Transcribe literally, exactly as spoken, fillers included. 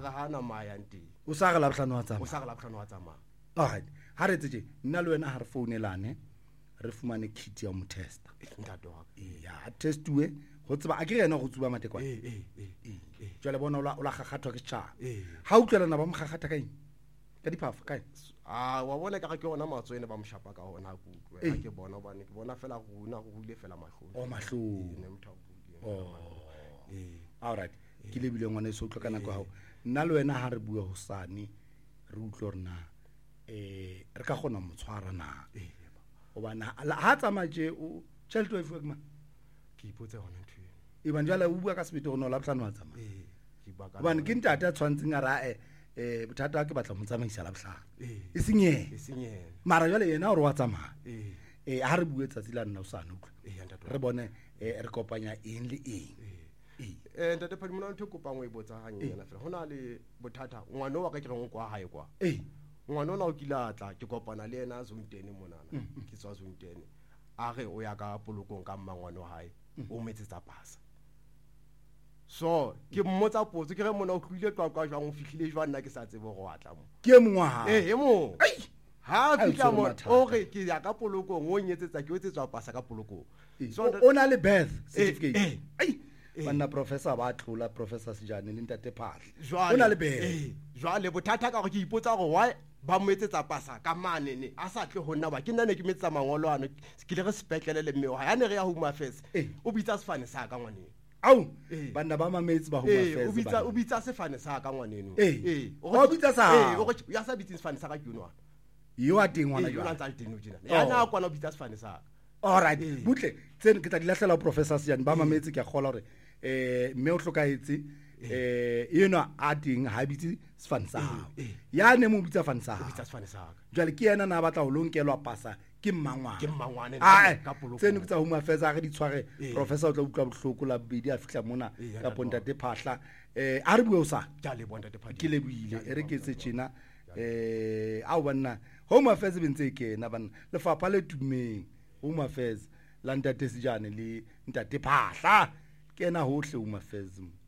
ga hana mayanti o sa ga labohlano wa tsama o sa ga labohlano wa tsama alright ha re tsetse nna le wena ha re founelane re fumane kit ya mo testa ntate wa ya testuwe go tseba a ke yena go tsuba mate kwa eh eh eh eh jwale bona o la o la gagatwa ke tša eh ha o tlelana ba mo gagata kae ka diphafa kae ah wa bona ka ke ona matswene ba mshapa ka hona ku ha ke bona bane ke bona fela go una go hule fela mahlo o mahlo ne motho oh eh alright ke lebile ngwana se o tlokana kwa hao nna le wena ha re bua ho sane re utlo rena eh re ka gona motshwara na o bana ha tsamaje o tšhelete wa ifwa ke ipotse hona ntwe e banjala o bua ka sebete go no la botlhano wa tsama eh ke baka bana ke ntate a tshwantseng a ra eh eh bothata ke batla mo tsamaisa la botlhano eh e senye e senye mara jwale yena o re wa tsamaya eh eh ha re bua tsatsi la nna o sa nutlo eh ntate re bone eh re kopanya eng le eng eh ntate phadi mona ntho kopang o e botsa hanyana fela hona le bothata ngwana wa ka ke reng kwa hae kwa eh ngwana ona o kilatla ke kopana le yena zone ten monana ke tswa zone ten a re o ya ka polokong ka mmangwana hae o metsetsa pasa so ke mmotsa potso ke re mona o tlile twa kwa jwang o fihlile jwang nna ke sa tsebe go atla mo ke mongwa ha eh e mo ha Ai, fitla mo mathata. o re ke ya ka polokong o nyetsetsa ke o tsetswa pasa ka polokong so o na le birth certificate eh, ai banna professor ba tlola professor Sejane le ntate Phahle jwale o na le birth eh jwale bothata ka go ke ipotsa go why ba moetsetsa pasa ka manene a sa tle ho nna ba ke nna ne ke metsa mangolo ano ke le re sepetlele le mmeo ha ya ne re ya home affairs Eh. o bitsa sefane sa ka ngwaneng au Eh. banna ba mametse ba home eh affairs o bitsa banna. o bitsa sefane sa ka ngwaneng Eh. o O bitsa sa eh hao. o re ya sa bitsa sefane sa ka ke yona yo a teng ngwana eh yona jwa tsa teng o dina Oh. ya na kwana o bitsa sefane sa alright Eh. butle tsene ke tla dilahlela professor Sejane ba mametse ke a gola hore eh mme o hlokaetse eh yena a teng ha bitse sefane sa hao eh. ya ne mo bitsa fane sa o bitsa hao sefane sa ka jwale ke yena na batla ho lonkelwa pasa ke mmangwana ke mmangwane ai ka polokong tsene ke tsa home affairs a re di tshware Eh. professor o tla utlwa bohloko la bedi a fihla mona Eh, ya ka ntate pontate Phahla eh a re bue o sa ke a le bonta te phadi ke lebuile e re ke tse tjena eh a o banna home affairs bentse ke na banna lefapha le tumeng home affairs la ntate Sejane le ntate Phahla ke na hohle home affairs